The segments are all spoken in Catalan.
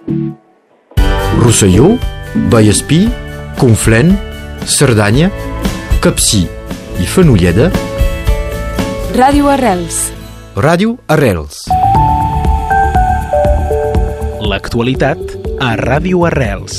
Rosselló, Vallespí, Conflent, Cerdanya, Capcir i Fenolleda. Ràdio Arrels. Ràdio Arrels. L'actualitat a Ràdio Arrels.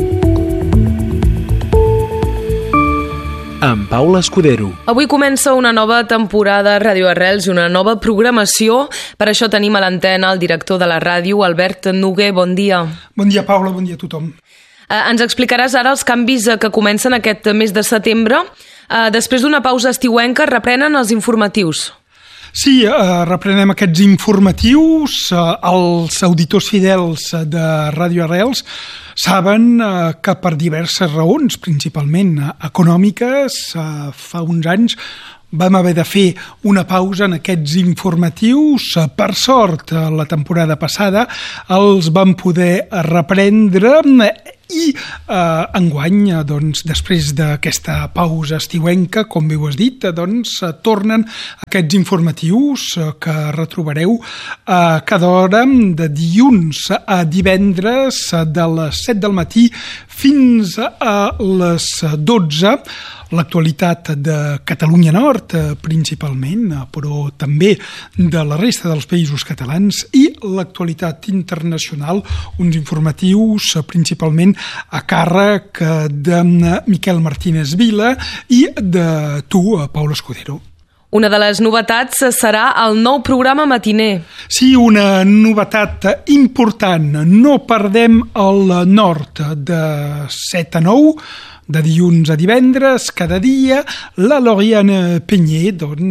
Amb Paula Escudero. Avui comença una nova temporada a Ràdio Arrels i una nova programació. Per això tenim a l'antena el director de la ràdio, Albert Noguer. Bon dia. Bon dia, Paula. Bon dia a tothom. Ens explicaràs ara els canvis que comencen aquest mes de setembre. Després d'una pausa estiuenca reprenen els informatius. Sí, reprenem aquests informatius. Els auditors fidels de Ràdio Arrels saben que per diverses raons, principalment econòmiques, fa uns anys vam haver de fer una pausa en aquests informatius. Per sort, la temporada passada els vam poder reprendre i enguany, doncs, després d'aquesta pausa estiuenca, com bé ho has dit, doncs, tornen aquests informatius que retrobareu cada hora de dilluns a divendres de les 7 del matí fins a les 12. L'actualitat de Catalunya Nord, principalment, però també de la resta dels països catalans, i l'actualitat internacional, uns informatius principalment a càrrec de Miquel Martínez Vila i de tu, Paula Escudero. Una de les novetats serà el nou programa matiner. Sí, una novetat important. No perdem el nord de 7 a 9, de dilluns a divendres, cada dia. La Lauriane Peñé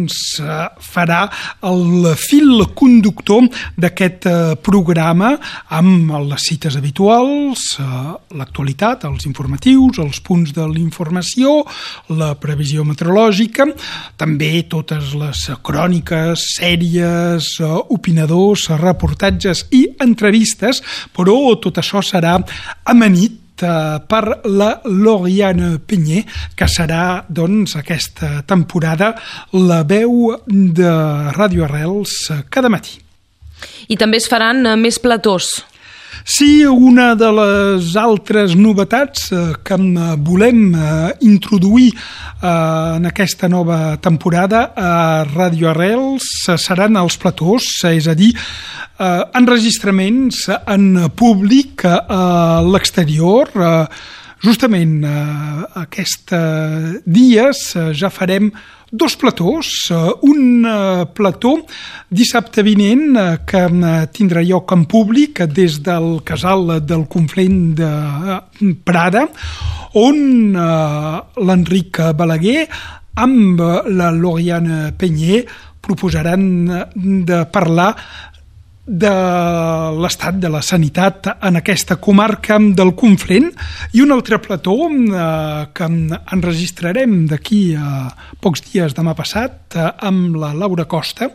farà el fil conductor d'aquest programa amb les cites habituals, l'actualitat, els informatius, els punts de l'informació, la previsió meteorològica, també totes les cròniques, sèries, opinadors, reportatges i entrevistes, però tot això serà amanit per la Lauriane Peñé, que serà, doncs, aquesta temporada la veu de Ràdio Arrels cada matí. I també es faran més platós. Sí, una de les altres novetats que volem introduir en aquesta nova temporada a Ràdio Arrels seran els platós, és a dir, enregistraments en públic a l'exterior. Justament aquests dies ja farem dos platós. Un plató dissabte vinent que tindrà lloc en públic des del Casal del Conflent de Prada, on l'Enric Balaguer amb la Lauriane Peñé proposaran de parlar de l'estat de la sanitat en aquesta comarca del Conflent, i un altre plató que enregistrarem d'aquí a pocs dies, demà passat, amb la Laura Costa,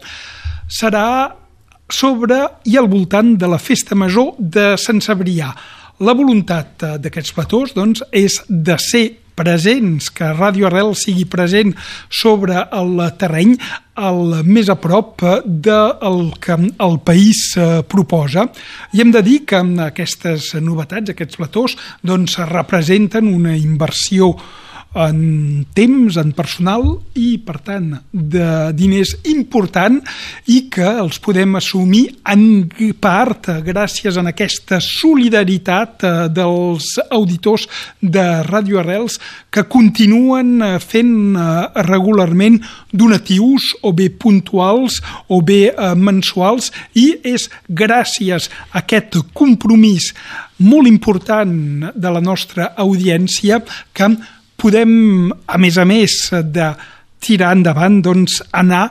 serà sobre i al voltant de la Festa Major de Sant Cebrià. La voluntat d'aquests platós, doncs, és de ser presents, que Ràdio Arrels sigui present sobre el terreny, el més a prop del que el país proposa. I hem de dir que aquestes novetats, aquests platós, doncs, representen una inversió en temps, en personal i, per tant, de diners important, i que els podem assumir en part gràcies a aquesta solidaritat dels auditors de Ràdio Arrels, que continuen fent regularment donatius, o bé puntuals o bé mensuals, i és gràcies a aquest compromís molt important de la nostra audiència que podem, a més de tirar endavant, doncs, anar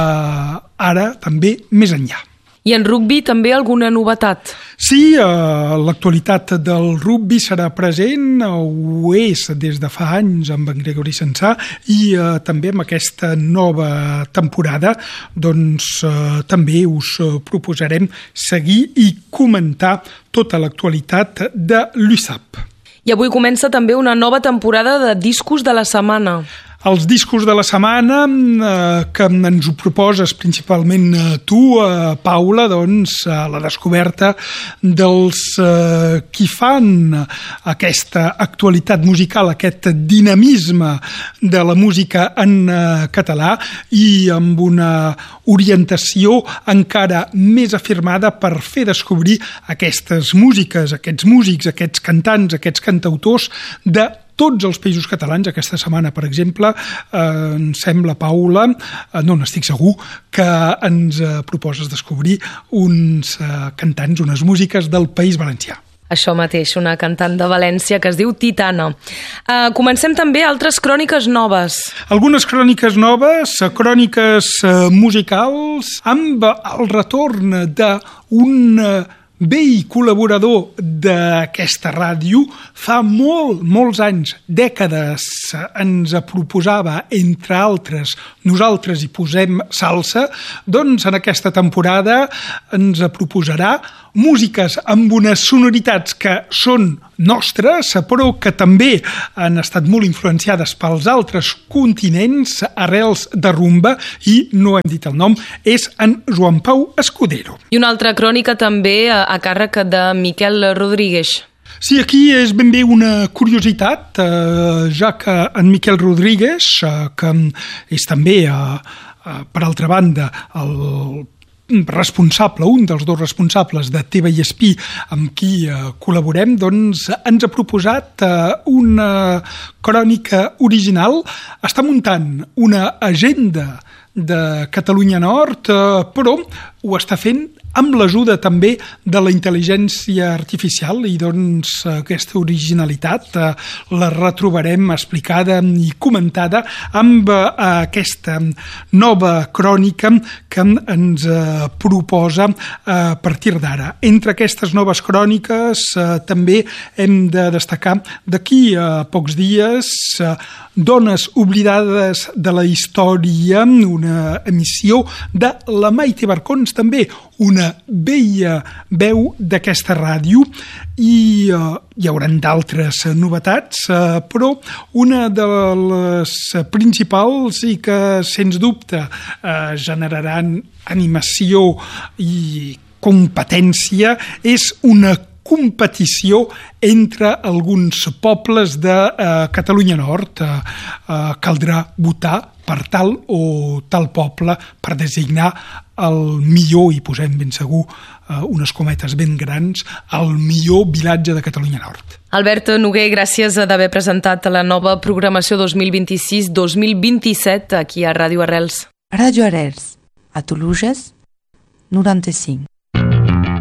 ara també més enllà. I en rugbi també alguna novetat? Sí, l'actualitat del rugbi serà present, ho és des de fa anys amb en Gregori Sensà, i també amb aquesta nova temporada doncs també us proposarem seguir i comentar tota l'actualitat de l'USAP. I avui comença també una nova temporada de Discos de la Setmana. Els discos de la setmana, que ens ho proposes principalment tu, Paula, doncs la descoberta dels qui fan aquesta actualitat musical, aquest dinamisme de la música en català i amb una orientació encara més afirmada per fer descobrir aquestes músiques, aquests músics, aquests cantants, aquests cantautors de tots els països catalans. Aquesta setmana, per exemple, em sembla, Paula, no n'estic segur, que ens proposes descobrir uns cantants, unes músiques del País Valencià. Això mateix, una cantant de València que es diu Titana. Comencem també altres cròniques noves. Algunes cròniques noves, cròniques musicals, amb el retorn d'un vell col·laborador d'aquesta ràdio. Fa molts anys, dècades, ens proposava, entre altres, Nosaltres hi posem salsa. Doncs en aquesta temporada ens proposarà músiques amb unes sonoritats que són nostres, però que també han estat molt influenciades pels altres continents, arrels de rumba, i no hem dit el nom, és en Joan Pau Escudero. I una altra crònica també a càrrec de Miquel Rodríguez. Sí, aquí és ben bé una curiositat, ja que en Miquel Rodríguez, que és també, per altra banda, el responsable, un dels dos responsables de TV ISP amb qui col·laborem, doncs ens ha proposat una crònica original. Està muntant una agenda de Catalunya Nord, però ho està fent amb l'ajuda també de la intel·ligència artificial, i doncs aquesta originalitat la retrobarem explicada i comentada amb aquesta nova crònica que ens proposa a partir d'ara. Entre aquestes noves cròniques també hem de destacar d'aquí a pocs dies Dones oblidades de la història, una emissió de la Maite Barcons, també una vella veu d'aquesta ràdio, i hi haurà d'altres novetats, però una de les principals i que sens dubte generaran animació i competència és una competició entre alguns pobles de Catalunya Nord. Caldrà votar per tal o tal poble per designar el millor, i posem ben segur unes cometes ben grans, el millor vilatge de Catalunya Nord. Albert Noguer, gràcies d'haver presentat la nova programació 2026-2027 aquí a Ràdio Arrels. Ràdio Arrels, a Toluges, 95.